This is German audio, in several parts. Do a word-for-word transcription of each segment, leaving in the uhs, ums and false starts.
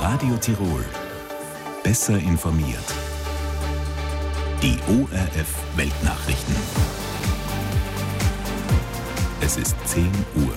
Radio Tirol. Besser informiert. Die O R F Weltnachrichten. Es ist zehn Uhr.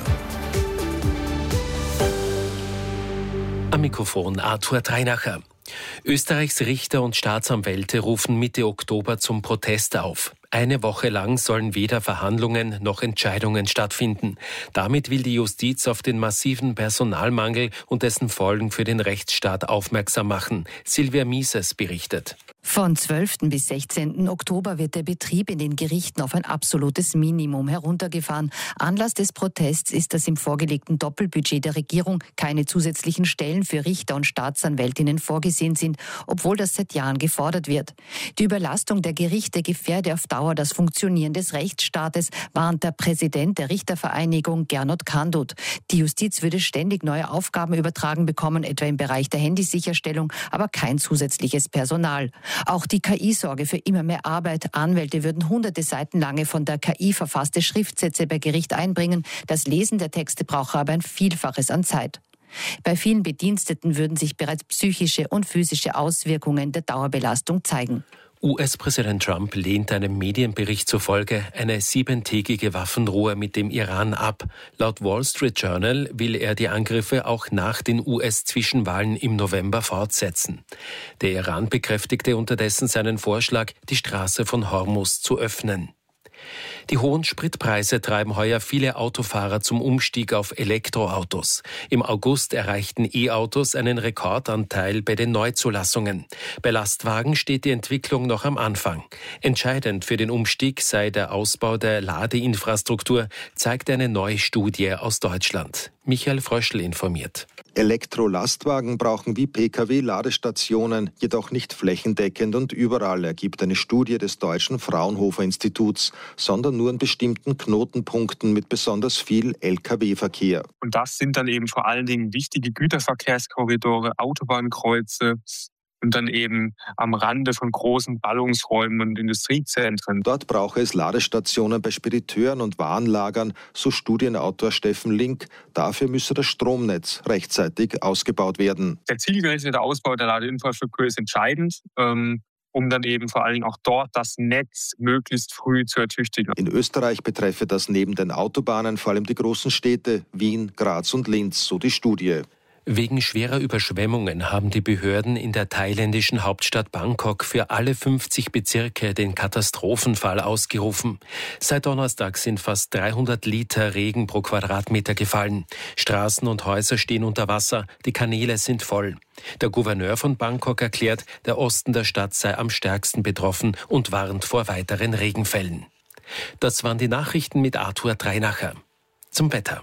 Am Mikrofon Arthur Treinacher. Österreichs Richter und Staatsanwälte rufen Mitte Oktober zum Protest auf. Eine Woche lang sollen weder Verhandlungen noch Entscheidungen stattfinden. Damit will die Justiz auf den massiven Personalmangel und dessen Folgen für den Rechtsstaat aufmerksam machen. Silvia Mieses berichtet. Von zwölften bis sechzehnten Oktober wird der Betrieb in den Gerichten auf ein absolutes Minimum heruntergefahren. Anlass des Protests ist, dass im vorgelegten Doppelbudget der Regierung keine zusätzlichen Stellen für Richter und Staatsanwältinnen vorgesehen sind, obwohl das seit Jahren gefordert wird. Die Überlastung der Gerichte gefährde auf Dauer das Funktionieren des Rechtsstaates, warnt der Präsident der Richtervereinigung Gernot Kandut. Die Justiz würde ständig neue Aufgaben übertragen bekommen, etwa im Bereich der Handysicherstellung, aber kein zusätzliches Personal. Auch die K I sorge für immer mehr Arbeit. Anwälte würden hunderte Seiten lange von der K I verfasste Schriftsätze bei Gericht einbringen. Das Lesen der Texte brauche aber ein Vielfaches an Zeit. Bei vielen Bediensteten würden sich bereits psychische und physische Auswirkungen der Dauerbelastung zeigen. U S-Präsident Trump lehnt einem Medienbericht zufolge eine siebentägige Waffenruhe mit dem Iran ab. Laut Wall Street Journal will er die Angriffe auch nach den U S-Zwischenwahlen im November fortsetzen. Der Iran bekräftigte unterdessen seinen Vorschlag, die Straße von Hormuz zu öffnen. Die hohen Spritpreise treiben heuer viele Autofahrer zum Umstieg auf Elektroautos. Im August erreichten E-Autos einen Rekordanteil bei den Neuzulassungen. Bei Lastwagen steht die Entwicklung noch am Anfang. Entscheidend für den Umstieg sei der Ausbau der Ladeinfrastruktur, zeigt eine neue Studie aus Deutschland. Michael Fröschl informiert. Elektrolastwagen brauchen wie Pkw Ladestationen, jedoch nicht flächendeckend und überall, ergibt eine Studie des Deutschen Fraunhofer Instituts, sondern nur an bestimmten Knotenpunkten mit besonders viel L K W-Verkehr. Und das sind dann eben vor allen Dingen wichtige Güterverkehrskorridore, Autobahnkreuze und dann eben am Rande von großen Ballungsräumen und Industriezentren. Dort brauche es Ladestationen bei Spediteuren und Warenlagern, so Studienautor Steffen Link. Dafür müsse das Stromnetz rechtzeitig ausgebaut werden. Der zielgerichtete Ausbau der Ladeinfrastruktur ist entscheidend, ähm, um dann eben vor allen Dingen auch dort das Netz möglichst früh zu ertüchtigen. In Österreich betreffe das neben den Autobahnen vor allem die großen Städte Wien, Graz und Linz, so die Studie. Wegen schwerer Überschwemmungen haben die Behörden in der thailändischen Hauptstadt Bangkok für alle fünfzig Bezirke den Katastrophenfall ausgerufen. Seit Donnerstag sind fast dreihundert Liter Regen pro Quadratmeter gefallen. Straßen und Häuser stehen unter Wasser, die Kanäle sind voll. Der Gouverneur von Bangkok erklärt, der Osten der Stadt sei am stärksten betroffen und warnt vor weiteren Regenfällen. Das waren die Nachrichten mit Arthur Treinacher. Zum Wetter.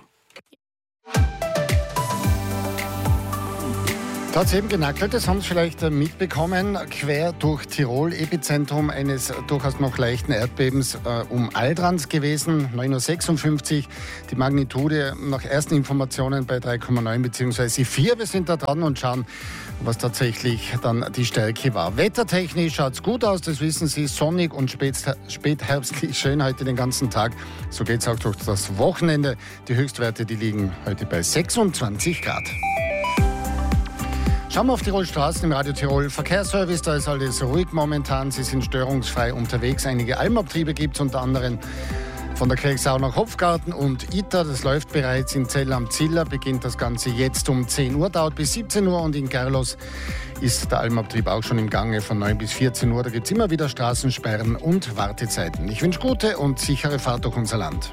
Da hat es eben genackelt, das haben Sie vielleicht mitbekommen, quer durch Tirol, Epizentrum eines durchaus noch leichten Erdbebens äh, um Aldrans gewesen, neun Uhr sechsundfünfzig, die Magnitude nach ersten Informationen bei drei Komma neun bzw. vier. Wir sind da dran und schauen, was tatsächlich dann die Stärke war. Wettertechnisch schaut es gut aus, das wissen Sie, sonnig und spät, spätherbstlich schön heute den ganzen Tag. So geht es auch durch das Wochenende. Die Höchstwerte, die liegen heute bei sechsundzwanzig Grad. Schauen wir auf Tirol Straßen im Radio Tirol Verkehrsservice. Da ist alles ruhig momentan. Sie sind störungsfrei unterwegs. Einige Almabtriebe gibt es, unter anderem von der Kelchsau nach Hopfgarten und Iter. Das läuft bereits. In Zell am Ziller beginnt das Ganze jetzt um zehn Uhr, dauert bis siebzehn Uhr. Und in Gerlos ist der Almabtrieb auch schon im Gange von neun bis vierzehn Uhr. Da gibt es immer wieder Straßensperren und Wartezeiten. Ich wünsche gute und sichere Fahrt durch unser Land.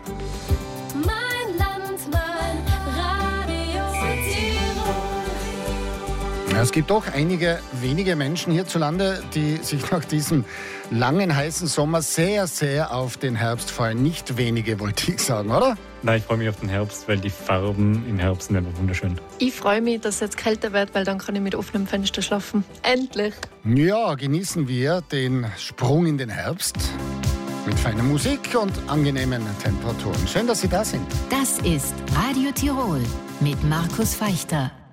Es gibt doch einige wenige Menschen hierzulande, die sich nach diesem langen, heißen Sommer sehr, sehr auf den Herbst freuen. Nicht wenige, wollte ich sagen, oder? Nein, ich freue mich auf den Herbst, weil die Farben im Herbst sind einfach wunderschön. Ich freue mich, dass es jetzt kälter wird, weil dann kann ich mit offenem Fenster schlafen. Endlich! Ja, genießen wir den Sprung in den Herbst mit feiner Musik und angenehmen Temperaturen. Schön, dass Sie da sind. Das ist Radio Tirol mit Markus Feichter.